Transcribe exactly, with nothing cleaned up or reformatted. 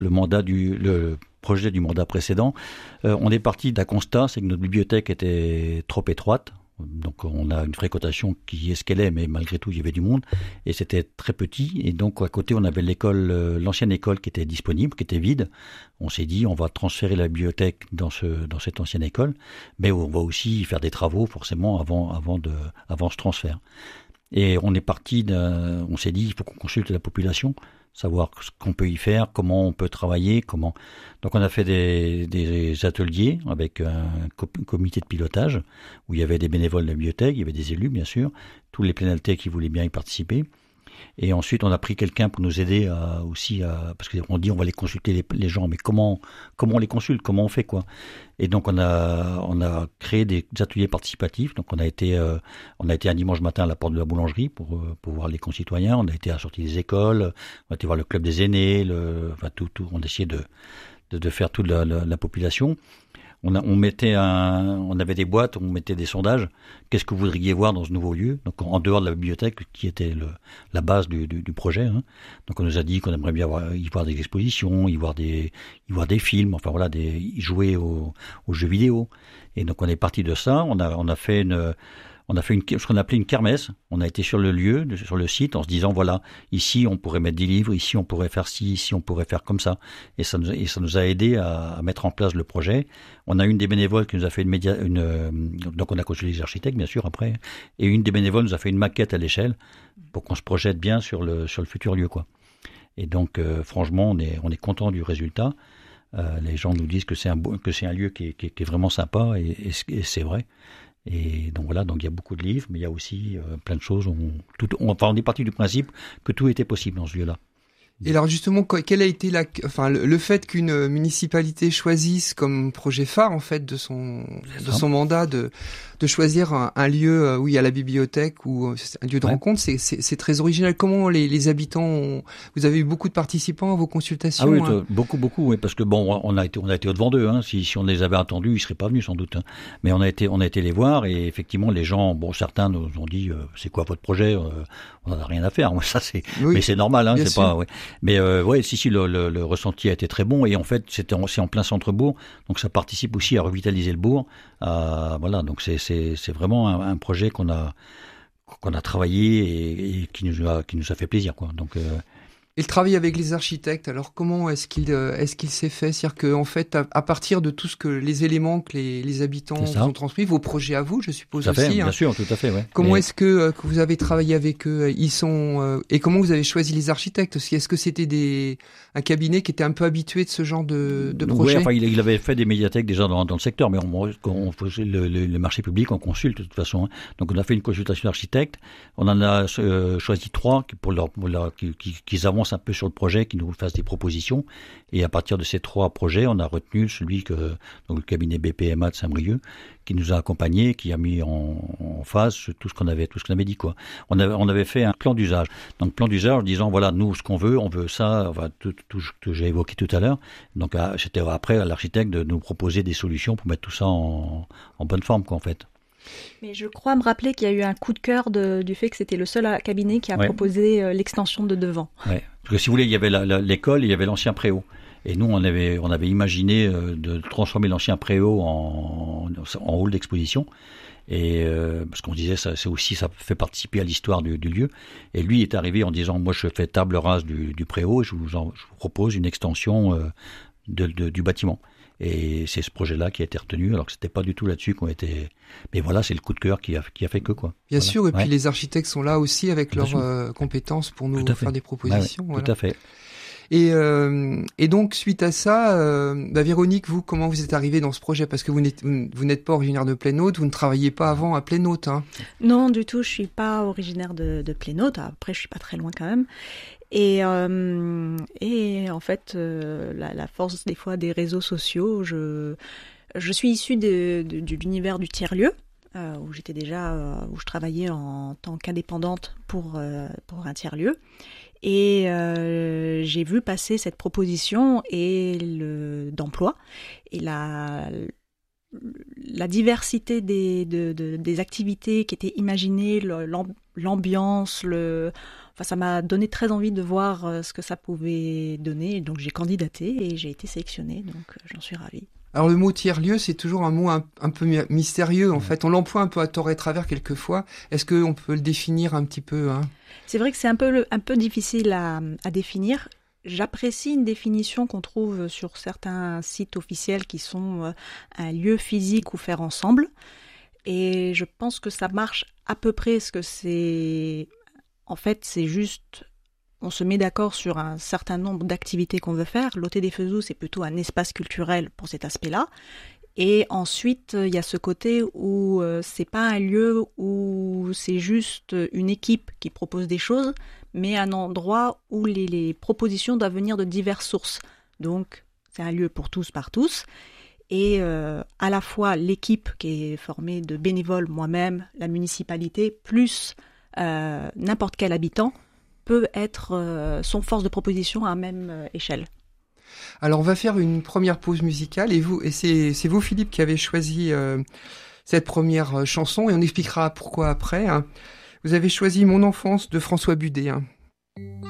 le mandat du le projet du mandat précédent, euh, on est parti d'un constat, c'est que notre bibliothèque était trop étroite. Donc on a une fréquentation qui est ce qu'elle est, mais malgré tout il y avait du monde et c'était très petit. Et donc à côté on avait l'école, euh, l'ancienne école qui était disponible, qui était vide. On s'est dit on va transférer la bibliothèque dans ce dans cette ancienne école, mais on va aussi faire des travaux forcément avant avant de avant ce transfert. Et on est parti d'un, on s'est dit il faut qu'on consulte la population, savoir ce qu'on peut y faire, comment on peut travailler, comment. Donc on a fait des, des ateliers avec un comité de pilotage où il y avait des bénévoles de la bibliothèque, il y avait des élus bien sûr, tous les plénalités qui voulaient bien y participer. Et ensuite on a pris quelqu'un pour nous aider à, aussi à, parce qu'on dit on va les consulter les, les gens, mais comment comment on les consulte, comment on fait quoi. Et donc on a on a créé des ateliers participatifs. Donc on a été euh, on a été un dimanche matin à la porte de la boulangerie pour euh, pour voir les concitoyens. On a été à la sortie des écoles, on a été voir le club des aînés, le, enfin tout tout. On a essayé de de, de faire toute la, la, la population. On, a, on mettait un, on avait des boîtes, on mettait des sondages. Qu'est-ce que vous voudriez voir dans ce nouveau lieu? Donc en dehors de la bibliothèque, qui était le, la base du, du, du projet. Hein. Donc on nous a dit qu'on aimerait bien voir, y voir des expositions, y voir des, y voir des films, enfin voilà, des, y jouer aux, aux jeux vidéo. Et donc on est parti de ça. On a, on a fait une On a fait une, ce qu'on appelait une kermesse. On a été sur le lieu, sur le site, en se disant, voilà, ici, on pourrait mettre des livres, ici, on pourrait faire ci, ici, on pourrait faire comme ça. Et ça nous, et ça nous a aidé à, à mettre en place le projet. On a une des bénévoles qui nous a fait une média, une, donc on a consulté les architectes, bien sûr, après. Et une des bénévoles nous a fait une maquette à l'échelle pour qu'on se projette bien sur le, sur le futur lieu, quoi. Et donc, euh, franchement, on est, on est content du résultat. Euh, les gens nous disent que c'est un, que c'est un lieu qui est, qui est, qui est vraiment sympa et, et, et c'est vrai. Et donc voilà, donc il y a beaucoup de livres, mais il y a aussi euh, plein de choses. On, tout, on, enfin, on est parti du principe que tout était possible dans ce lieu-là. Et alors justement, quel a été la, enfin le, le fait qu'une municipalité choisisse comme projet phare en fait de son de son mandat de de choisir un, un lieu où il y a la bibliothèque ou un lieu de ouais. rencontre, c'est, c'est c'est très original. Comment les les habitants ont, vous avez eu beaucoup de participants à vos consultations? Ah oui, hein beaucoup beaucoup, oui, parce que bon, on a été on a été au devant d'eux. Hein. Si si on les avait attendus, ils seraient pas venus sans doute. Hein. Mais on a été on a été les voir et effectivement les gens, bon certains nous ont dit euh, c'est quoi votre projet? euh, On n'a rien à faire. Ça c'est, oui, mais c'est normal. Hein, c'est sûr. Pas. Ouais. Mais euh, ouais, si si le, le, le ressenti a été très bon et en fait c'était en, c'est en plein centre-bourg, donc ça participe aussi à revitaliser le bourg. Euh, voilà, donc c'est c'est c'est vraiment un, un projet qu'on a qu'on a travaillé et, et qui nous a qui nous a fait plaisir quoi. Donc euh, Et le travail avec les architectes, alors comment est-ce qu'il est-ce qu'il s'est fait? C'est-à-dire que en fait, à, à partir de tout ce que les éléments que les, les habitants vous ont transmis, vos projets à vous, je suppose tout à fait, aussi. Bien hein. sûr, tout à fait. Ouais. Comment Mais... est-ce que, que vous avez travaillé avec eux? Ils sont euh, et comment vous avez choisi les architectes? Est-ce que c'était des un cabinet qui était un peu habitué de ce genre de, de projet? Oui, enfin, il, il avait fait des médiathèques déjà dans, dans le secteur, mais on, on faisait le, le, le marché public, on consulte de toute façon. Hein. Donc on a fait une consultation d'architectes. On en a euh, choisi trois pour leur, pour leur qui, qui, qui avancent un peu sur le projet, qui nous fassent des propositions. Et à partir de ces trois projets, on a retenu celui que donc le cabinet B P M A de Saint-Brieuc, qui nous a accompagnés, qui a mis en, en phase tout ce qu'on avait, tout ce qu'on avait dit quoi. On avait, on avait fait un plan d'usage. Donc plan d'usage en disant voilà nous ce qu'on veut, on veut ça, enfin, tout, tout ce que j'ai évoqué tout à l'heure. Donc c'était après à l'architecte de nous proposer des solutions pour mettre tout ça en, en bonne forme quoi en fait. Mais je crois me rappeler qu'il y a eu un coup de cœur de, du fait que c'était le seul cabinet qui a ouais. proposé euh, l'extension de devant. Ouais. Parce que si vous voulez, il y avait la, la, l'école, il y avait l'ancien préau. Et nous, on avait, on avait imaginé euh, de transformer l'ancien préau en, en hall d'exposition. Et euh, parce qu'on disait ça, c'est aussi ça fait participer à l'histoire du, du lieu. Et lui est arrivé en disant moi je fais table rase du, du préau et je vous, en, je vous propose une extension euh, de, de, du bâtiment. Et c'est ce projet-là qui a été retenu, alors que c'était pas du tout là-dessus qu'on était. Mais voilà, c'est le coup de cœur qui a qui a fait que quoi. Bien voilà. sûr, et ouais. puis les architectes sont là aussi avec leurs euh, compétences pour nous faire des propositions. Ouais, ouais, voilà. Tout à fait. Et, euh, et donc suite à ça, euh, bah Véronique, vous, comment vous êtes arrivée dans ce projet? Parce que vous n'êtes, vous n'êtes pas originaire de Plénaud, vous ne travailliez pas avant à Plénaud, hein? Non, du tout, je suis pas originaire de, de Plénaud. Après, je suis pas très loin quand même. Et, euh, et en fait, euh, la, la force des fois des réseaux sociaux, je, je suis issue de, de, de l'univers du tiers-lieu, euh, où j'étais déjà, euh, où je travaillais en tant qu'indépendante pour, euh, pour un tiers-lieu. Et euh, j'ai vu passer cette proposition et le, d'emploi et la, la diversité des, de, de, des activités qui étaient imaginées, l'ambiance, le, enfin, ça m'a donné très envie de voir euh, ce que ça pouvait donner. Donc j'ai candidaté et j'ai été sélectionnée, donc euh, j'en suis ravie. Alors le mot tiers-lieu, c'est toujours un mot un, un peu mystérieux en mmh. fait. On l'emploie un peu à tort et travers quelquefois. Est-ce qu'on peut le définir un petit peu hein? C'est vrai que c'est un peu, un peu difficile à, à définir. J'apprécie une définition qu'on trouve sur certains sites officiels qui sont euh, un lieu physique ou faire ensemble. Et je pense que ça marche à peu près, parce que c'est... En fait, c'est juste... On se met d'accord sur un certain nombre d'activités qu'on veut faire. L'Ôté des Fezous, c'est plutôt un espace culturel pour cet aspect-là. Et ensuite, il y a ce côté où euh, c'est pas un lieu où c'est juste une équipe qui propose des choses, mais un endroit où les, les propositions doivent venir de diverses sources. Donc, c'est un lieu pour tous, par tous. Et euh, à la fois l'équipe qui est formée de bénévoles, moi-même, la municipalité, plus euh, n'importe quel habitant, peut être euh, son force de proposition à même euh, échelle. Alors on va faire une première pause musicale et vous et c'est c'est vous Philippe qui avez choisi euh, cette première chanson et on expliquera pourquoi après. Hein. Vous avez choisi Mon enfance de François Budet. Hein.